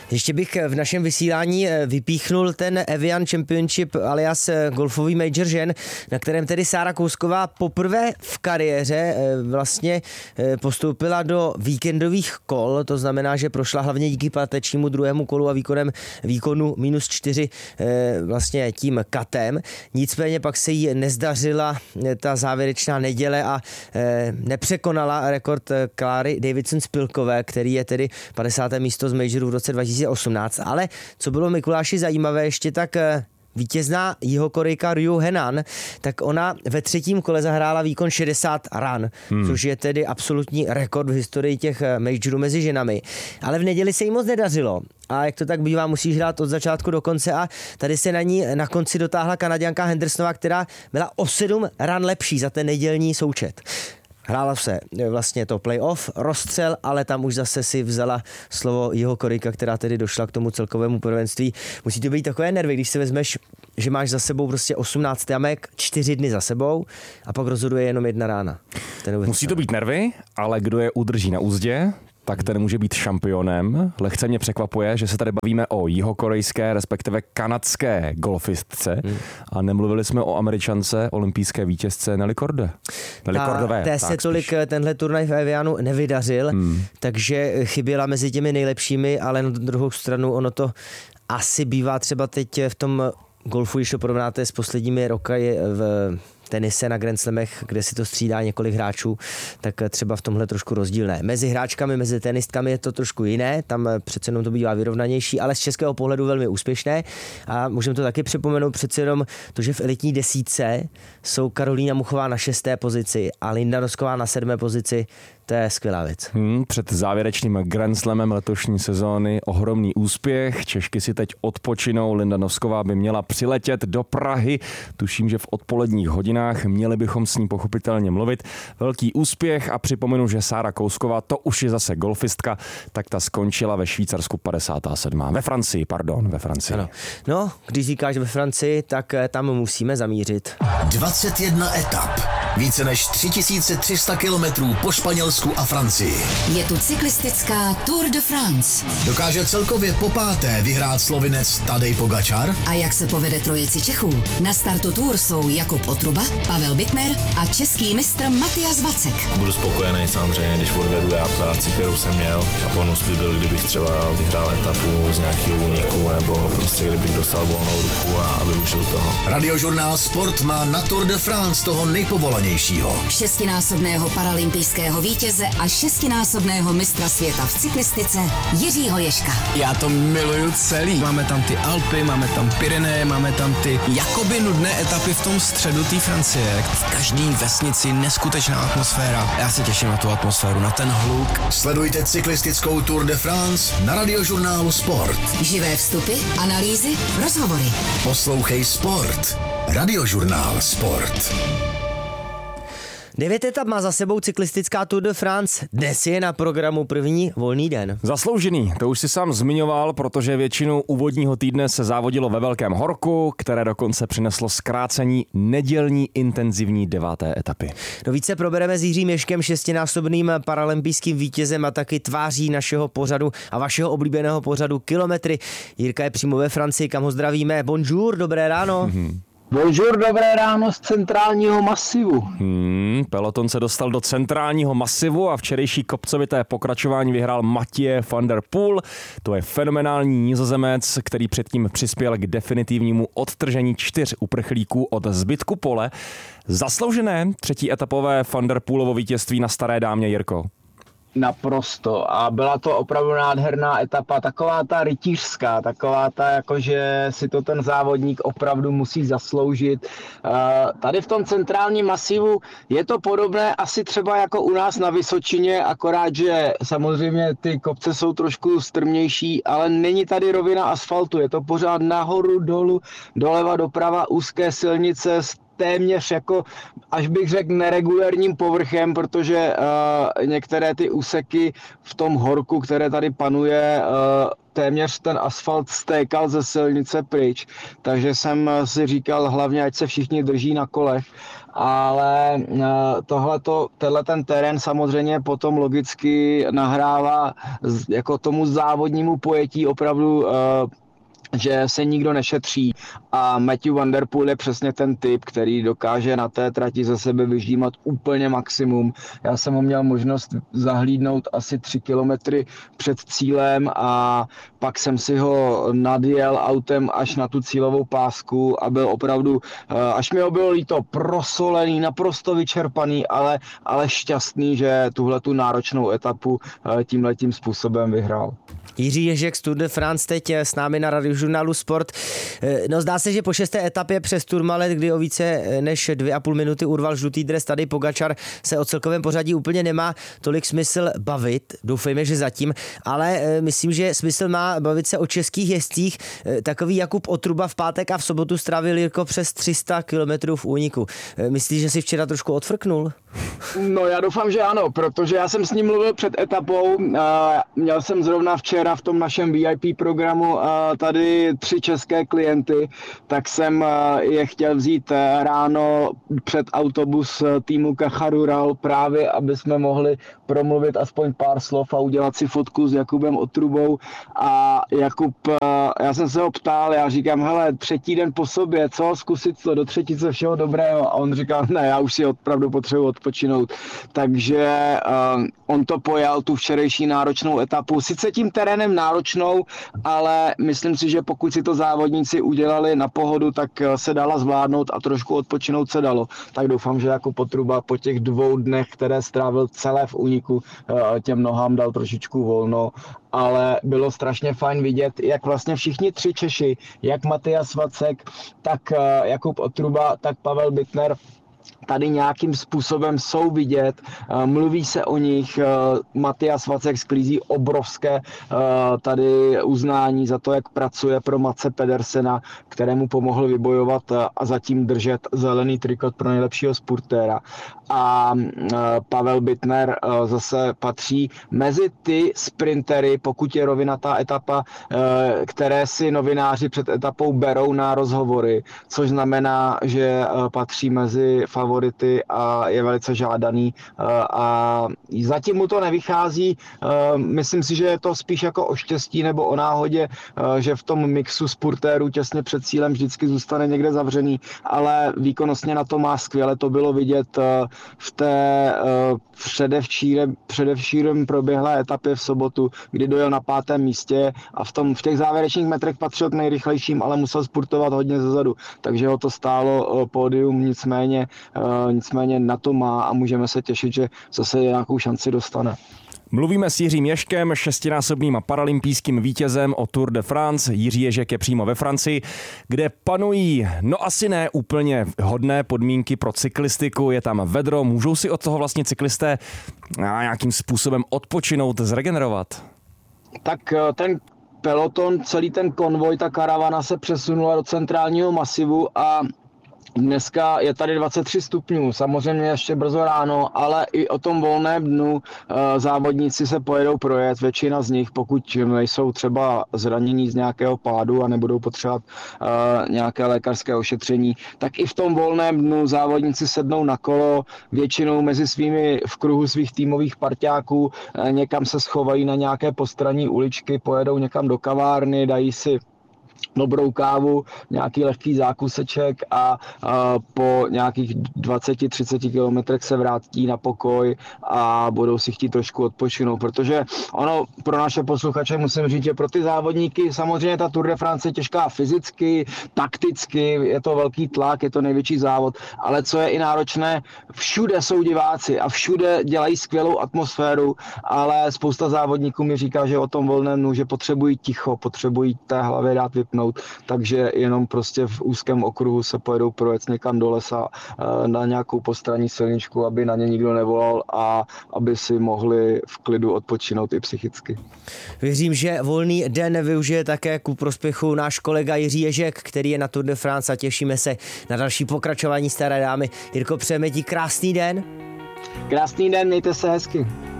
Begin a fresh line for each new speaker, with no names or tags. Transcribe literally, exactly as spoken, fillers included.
Ještě bych v našem vysílání vypíchnul ten Evian Championship alias golfový major žen, na kterém tedy Sára Kousková poprvé v kariéře vlastně postoupila do víkendových kol, to znamená, že prošla hlavně díky pátečnímu druhému kolu a výkonem výkonu minus čtyři vlastně tím katem. Nicméně pak se jí nezdařila ta závěrečná neděle a nepřekonala rekord Kláry Davidson-Spilkové, který je tedy padesáté místo z majoru v roce dva tisíce osmnáct. Ale co bylo Mikuláši zajímavé, ještě tak vítězná jihokorejka Ryu Henan, tak ona ve třetím kole zahrála výkon šedesát run, hmm. což je tedy absolutní rekord v historii těch majorů mezi ženami. Ale v neděli se jí moc nedařilo. A jak to tak bývá, musíš hrát od začátku do konce a tady se na ní na konci dotáhla Kanaďanka Hendersonová, která byla o sedm run lepší za ten nedělní součet. Hrála se vlastně to playoff, rozstřel, ale tam už zase si vzala slovo jihokorejka, která tedy došla k tomu celkovému prvenství. Musí to být takové nervy, když si vezmeš, že máš za sebou prostě osmnáct jamek, čtyři dny za sebou a pak rozhoduje jenom jedna rána.
Musí to být nervy, ale kdo je udrží na úzdě, tak ten může být šampionem. Lehce mě překvapuje, že se tady bavíme o jihokorejské, respektive kanadské golfistce hmm. a nemluvili jsme o Američance, olympijské vítězce Nelly Korda. Nelly Kordové.
Té se tolik tenhle turnaj v Evianu nevydařil, hmm. takže chyběla mezi těmi nejlepšími, ale na druhou stranu ono to asi bývá třeba teď v tom golfu, když to porovnáte s posledními roky v tenise na Grand Slamech, kde si to střídá několik hráčů, tak třeba v tomhle trošku rozdílné. Mezi hráčkami, mezi tenistkami je to trošku jiné, tam přece jenom to bývá vyrovnanější, ale z českého pohledu velmi úspěšné a můžeme to taky připomenout přece jenom to, že v elitní desítce jsou Karolína Muchová na šesté pozici a Linda Nosková na sedmé pozici. To je skvělá věc.
Hmm, před závěrečným Grand Slamem letošní sezóny ohromný úspěch. Češky si teď odpočinou. Linda Nosková by měla přiletět do Prahy. Tuším, že v odpoledních hodinách. Měli bychom s ní pochopitelně mluvit. Velký úspěch a připomenu, že Sára Kousková, to už je zase golfistka, tak ta skončila ve Švýcarsku padesátá sedmá Ve Francii, pardon, ve Francii.
Ano. No, když říkáš ve Francii, tak tam musíme zamířit.
dvacet jedna etap. Více než tři tisíce tři sta kilometrů po Španělsku a Francii.
Je tu cyklistická Tour de France.
Dokáže celkově po páté vyhrát Slovinec Tadej Pogačar?
A jak se povede trojici Čechů? Na startu Tour jsou Jakub Otruba, Pavel Bittner a český mistr Matias Vacek.
Budu spokojený samozřejmě, když odvedu já práci, kterou jsem měl. A bonus by byl, kdybych třeba vyhrál etapu z nějakého úniku, nebo prostě kdybych dostal volnou ruku a využil toho.
Radiožurnál Sport má na Tour de France toho nejpovolanějšího.
Šestinásobného paralympijského vítěze a šestinásobného mistra světa v cyklistice Jiřího Ježka.
Já to miluju celý. Máme tam ty Alpy, máme tam Pyreneje, máme tam ty jakoby nudné etapy v tom středu té Francie. V každý vesnici neskutečná atmosféra. Já se těším na tu atmosféru, na ten hluk.
Sledujte cyklistickou Tour de France na Radiožurnálu Sport.
Živé vstupy, analýzy, rozhovory.
Poslouchej Sport. Radiožurnál Sport.
Devět etap má za sebou cyklistická Tour de France. Dnes je na programu první volný den.
Zasloužený, to už si sám zmiňoval, protože většinu úvodního týdne se závodilo ve Velkém horku, které dokonce přineslo zkrácení nedělní intenzivní deváté etapy.
No více probereme s Jiřím Ježkem, šestinásobným paralympijským vítězem a taky tváří našeho pořadu a vašeho oblíbeného pořadu Kilometry. Jirka je přímo ve Francii, kam ho zdravíme. Bonjour, dobré ráno.
Mm-hmm.
Bonjour, dobré ráno z centrálního masivu.
Hmm, peloton se dostal do centrálního masivu a včerejší kopcovité pokračování vyhrál Mathieu van der Poel. To je fenomenální Nizozemec, který předtím přispěl k definitivnímu odtržení čtyř uprchlíků od zbytku pole. Zasloužené třetí etapové Van der Poelovo vítězství na Staré dámě, Jirko.
Naprosto. A byla to opravdu nádherná etapa, taková ta rytířská, taková ta, jakože si to ten závodník opravdu musí zasloužit. Tady v tom centrálním masivu je to podobné asi třeba jako u nás na Vysočině, akorát, že samozřejmě ty kopce jsou trošku strmější, ale není tady rovina asfaltu, je to pořád nahoru, dolů, doleva, doprava, úzké silnice, téměř jako, až bych řekl, neregulérním povrchem, protože uh, některé ty úseky v tom horku, které tady panuje, uh, téměř ten asfalt stékal ze silnice pryč, takže jsem si říkal hlavně, ať se všichni drží na kolech, ale tohleto, tenhle ten terén samozřejmě potom logicky nahrává jako tomu závodnímu pojetí opravdu, že se nikdo nešetří a Matthew van der Poel je přesně ten typ, který dokáže na té trati ze sebe vyždímat úplně maximum. Já jsem ho měl možnost zahlídnout asi tři kilometry před cílem a pak jsem si ho nadjel autem až na tu cílovou pásku a byl opravdu, až mi ho bylo líto, prosolený, naprosto vyčerpaný, ale, ale šťastný, že tuhletu náročnou etapu tímhletím způsobem vyhrál.
Jiří Ježek z Tour de France teď s námi na Radiožurnálu Sport. No, zdá se, že po šesté etapě přes Tourmalet, kdy o více než dvě a půl minuty urval žlutý dres Tadej Pogačar, se o celkovém pořadí úplně nemá tolik smysl bavit. Doufejme, že zatím, ale myslím, že smysl má bavit se o českých jezdcích. Takový Jakub Otruba v pátek a v sobotu strávil Jirko přes tři sta kilometrů v úniku. Myslíš, že si včera trošku odfrknul?
No, já doufám, že ano, protože já jsem s ním mluvil před etapou. Měl jsem zrovna včera v tom našem V I P programu tady tři české klienty, tak jsem je chtěl vzít ráno před autobus týmu Cajarural právě, aby jsme mohli promluvit aspoň pár slov a udělat si fotku s Jakubem Otrubou. A Jakub, já jsem se ho ptal, já říkám, hele, třetí den po sobě, co, zkusit to, do třetice všeho dobrého. A on říkal, ne, já už si opravdu potřebuji odpočinout. Takže um, on to pojal, tu včerejší náročnou etapu. Sice tím terénem náročnou, ale myslím si, že pokud si to závodníci udělali na pohodu, tak se dala zvládnout a trošku odpočinout se dalo. Tak doufám, že jako Potruba po těch dvou dnech, které strávil celé v úniku, těm nohám dal trošičku volno, ale bylo strašně fajn vidět, jak vlastně všichni tři Češi, jak Matyas Vacek, tak Jakub Otruba, tak Pavel Bittner, tady nějakým způsobem jsou vidět, mluví se o nich, Matyas Vacek sklízí obrovské tady uznání za to, jak pracuje pro Matse Pedersena, kterému pomohl vybojovat a zatím držet zelený trikot pro nejlepšího spurtéra. A Pavel Bittner zase patří mezi ty sprintery, pokud je rovinatá etapa, které si novináři před etapou berou na rozhovory, což znamená, že patří mezi favority a je velice žádaný a zatím mu to nevychází. Myslím si, že je to spíš jako o štěstí nebo o náhodě, že v tom mixu spurtérů těsně před cílem vždycky zůstane někde zavřený, ale výkonnostně na to má skvěle, to bylo vidět v té předevčírem, předevčírem proběhlé etapě v sobotu, kdy dojel na pátém místě a v, tom, v těch závěrečných metrech patřil k nejrychlejším, ale musel spurtovat hodně zezadu, takže ho to stálo pódium, nicméně nicméně na to má a můžeme se těšit, že zase nějakou šanci dostane.
Mluvíme s Jiřím Ježkem, šestinásobným paralympijským vítězem o Tour de France. Jiří Ježek je přímo ve Francii, kde panují, no asi ne úplně hodné podmínky pro cyklistiku. Je tam vedro, můžou si od toho vlastně cyklisté nějakým způsobem odpočinout, zregenerovat?
Tak ten peloton, celý ten konvoj, ta karavana se přesunula do centrálního masivu a dneska je tady dvacet tři stupňů, samozřejmě ještě brzo ráno, ale i o tom volném dnu e, závodníci se pojedou projet, většina z nich, pokud nejsou třeba zranění z nějakého pádu a nebudou potřebovat e, nějaké lékařské ošetření, tak i v tom volném dnu závodníci sednou na kolo, většinou mezi svými, v kruhu svých týmových parťáků, e, někam se schovají na nějaké postranní uličky, pojedou někam do kavárny, dají si dobrou kávu, nějaký lehký zákuseček a, a po nějakých dvacet třicet kilometrech se vrátí na pokoj a budou si chtít trošku odpočinout, protože ono pro naše posluchače musím říct, že pro ty závodníky samozřejmě ta Tour de France je těžká fyzicky, takticky, je to velký tlak, je to největší závod, ale co je i náročné, všude jsou diváci a všude dělají skvělou atmosféru, ale spousta závodníků mi říká, že o tom volném dnu, že potřebují ticho, potřebují té hlavě dát vypnout, takže jenom prostě v úzkém okruhu se pojedou projet někam do lesa na nějakou postranní silničku, aby na ně nikdo nevolal a aby si mohli v klidu odpočinout i psychicky.
Věřím, že volný den využije také ku prospěchu náš kolega Jiří Ježek, který je na Tour de France a těšíme se na další pokračování Staré dámy. Jirko, přejeme ti krásný den.
Krásný den, mějte se hezky.